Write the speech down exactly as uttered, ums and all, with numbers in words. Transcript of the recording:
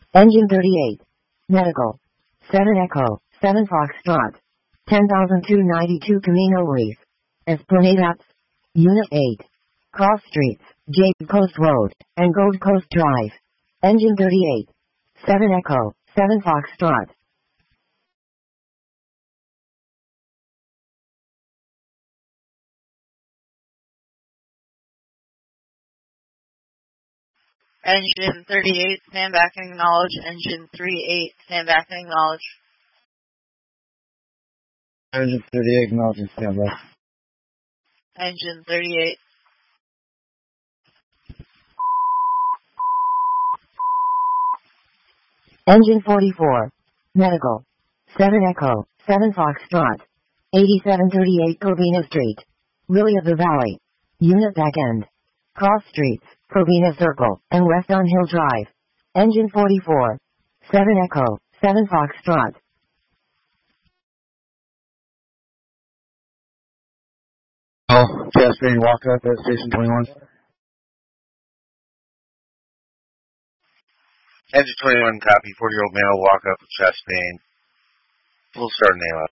Engine thirty-eight. Medical. seven Echo, seven Foxtrot. ten thousand two hundred ninety-two Camino Reef. Esplanade Apps. Unit eight. Cross Streets, Jade Coast Road, and Gold Coast Drive. Engine thirty-eight. seven Echo, seven Foxtrot. Engine thirty-eight, stand back and acknowledge. Engine thirty-eight, stand back and acknowledge. Engine thirty-eight, acknowledging stand back. Engine thirty-eight. Engine forty-four. Medical. seven Echo, seven Foxtrot. eighty-seven thirty-eight Covina Street. Lily of the Valley. Unit back end. Cross Streets, Covina Circle, and West on Hill Drive. Engine forty-four. seven Echo, seven Foxtrot. Oh, Chastain, walk up at station twenty-one. Engine twenty-one, copy. forty-year-old male, walk up with chest pain. Full start name up.